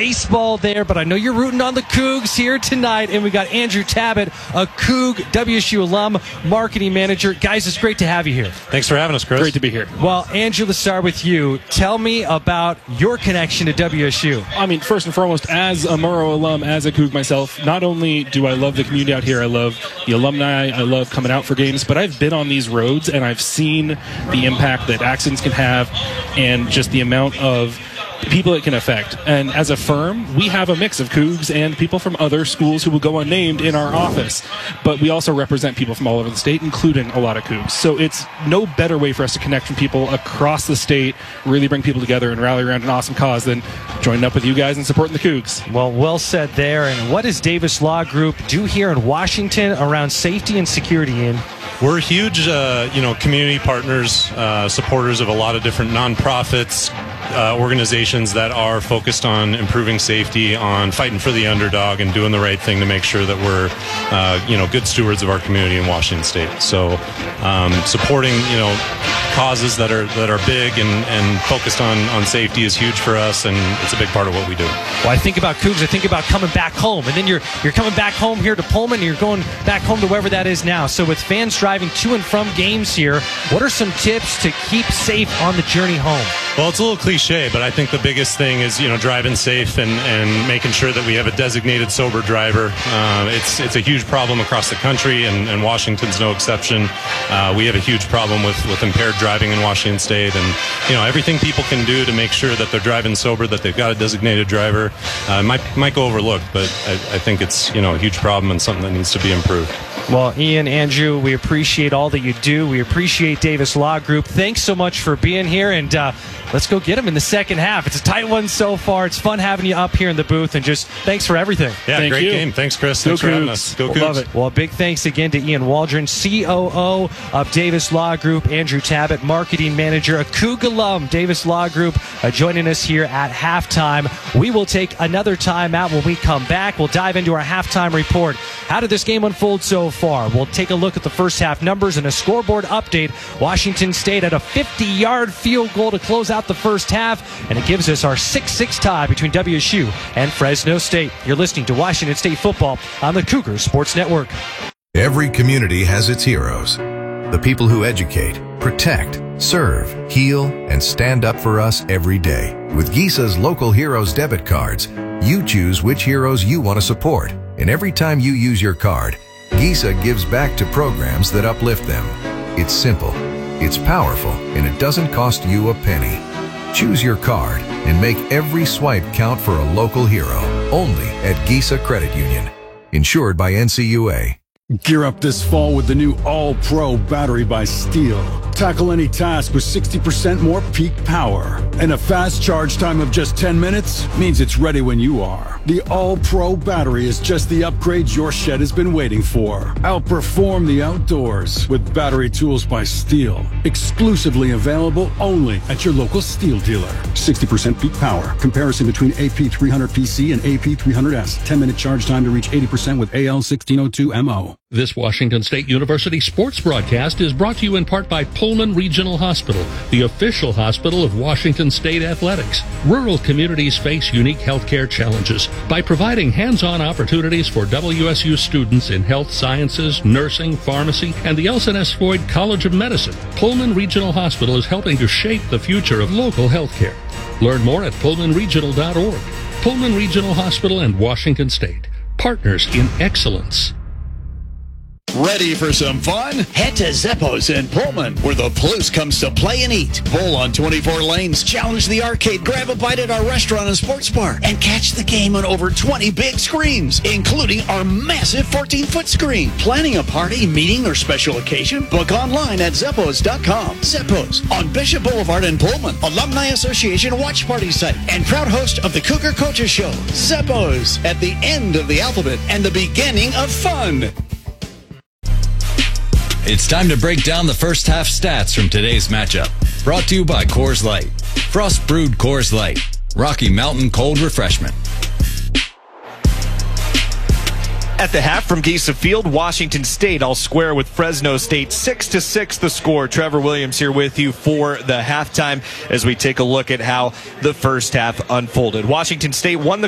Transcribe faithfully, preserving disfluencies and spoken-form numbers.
baseball there, but I know you're rooting on the Cougs here tonight. And we got Andrew Tabbitt, a Coug W S U alum, marketing manager. Guys, it's great to have you here. Thanks for having us, Chris. Great to be here. Well, Andrew, let's start with you. Tell me about your connection to W S U. I mean, first and foremost, as a Murrow alum, as a Coug myself, not only do I love the community out here, I love the alumni, I love coming out for games, but I've been on these roads and I've seen the impact that accidents can have and just the amount of people it can affect. And as a firm, we have a mix of Cougs and people from other schools who will go unnamed in our office. But we also represent people from all over the state, including a lot of Cougs. So it's no better way for us to connect from people across the state, really bring people together and rally around an awesome cause than joining up with you guys and supporting the Cougs. Well, well said there. And what does Davis Law Group do here in Washington around safety and security, Ian? We're huge, uh, you know, community partners, uh, supporters of a lot of different nonprofits, uh, organizations that are focused on improving safety, on fighting for the underdog, and doing the right thing to make sure that we're, uh, you know, good stewards of our community in Washington State. So, um, supporting, you know, causes that are that are big and, and focused on, on safety is huge for us, and it's a big part of what we do. Well, I think about Cougs, I think about coming back home, and then you're you're coming back home here to Pullman, and you're going back home to wherever that is now. So with fans driving to and from games here, what are some tips to keep safe on the journey home? Well, it's a little cliche, but I think the biggest thing is, you know, driving safe and, and making sure that we have a designated sober driver. Uh, it's it's a huge problem across the country, and, and Washington's no exception. Uh, we have a huge problem with, with impaired driving in Washington State, and, you know, everything people can do to make sure that they're driving sober, that they've got a designated driver, uh, might might go overlooked, but I, I think it's, you know, a huge problem and something that needs to be improved. Well, Ian, Andrew, we appreciate all that you do. We appreciate Davis Law Group. Thanks so much for being here, and uh, let's go get them in the second half. It's a tight one so far. It's fun having you up here in the booth, and just thanks for everything. Yeah, Thank great you. game. Thanks, Chris. Go Thanks for having Cougs. us. Go We'll Cougs. love it. Well, a big thanks again to Ian Waldron, C O O of Davis Law Group, Andrew Tabbitt, marketing manager, a Coug alum, Davis Law Group, uh, joining us here at halftime. We will take another time out. When we come back, we'll dive into our halftime report. How did this game unfold so far? We'll take a look at the first half numbers and a scoreboard update. Washington State had a fifty-yard field goal to close out the first half, and it gives us our six six tie between W S U and Fresno State. You're listening to Washington State football on the Cougar Sports Network. Every community has its heroes. The people who educate, protect, serve, heal, and stand up for us every day. With Gisa's Local Heroes debit cards, you choose which heroes you want to support. And every time you use your card, Gisa gives back to programs that uplift them. It's simple, it's powerful, and it doesn't cost you a penny. Choose your card and make every swipe count for a local hero. Only at Gisa Credit Union. Insured by N C U A. Gear up this fall with the new All-Pro battery by Steel. Tackle any task with sixty percent more peak power. And a fast charge time of just ten minutes means it's ready when you are. The All-Pro battery is just the upgrade your shed has been waiting for. Outperform the outdoors with battery tools by Steel. Exclusively available only at your local Steel dealer. sixty percent peak power. Comparison between A P three hundred P C and A P three hundred S. ten minute charge time to reach eighty percent with A L sixteen oh two M O. This Washington State University sports broadcast is brought to you in part by Pullman Regional Hospital, the official hospital of Washington State Athletics. Rural communities face unique healthcare challenges. By providing hands-on opportunities for W S U students in health sciences, nursing, pharmacy, and the Elson S. Floyd College of Medicine, Pullman Regional Hospital is helping to shape the future of local healthcare. Learn more at pullman regional dot org. Pullman Regional Hospital and Washington State, partners in excellence. Ready for some fun? Head to Zeppo's in Pullman, where the Palouse comes to play and eat. Pull on twenty-four lanes, challenge the arcade, grab a bite at our restaurant and sports bar, and catch the game on over twenty big screens, including our massive fourteen-foot screen. Planning a party, meeting, or special occasion? Book online at Zeppos dot com. Zeppo's on Bishop Boulevard in Pullman, Alumni Association watch party site, and proud host of the Cougar Coaches Show. Zeppo's, at the end of the alphabet and the beginning of fun. It's time to break down the first half stats from today's matchup. Brought to you by Coors Light. Frost brewed Coors Light. Rocky Mountain cold refreshment. At the half from Gisa Field, Washington State all square with Fresno State. Six to six the score. Trevor Williams here with you for the halftime as we take a look at how the first half unfolded. Washington State won the